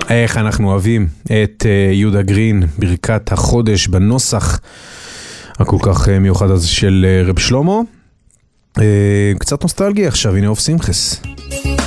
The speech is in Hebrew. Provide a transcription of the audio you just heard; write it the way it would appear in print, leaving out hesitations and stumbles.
איך אנחנו אוהבים את יהודה גרין, ברכת החודש בנוסח הכל כך מיוחד הזה של רב שלמה. קצת נוסטלגיה עכשיו, הנה אוף שמחס.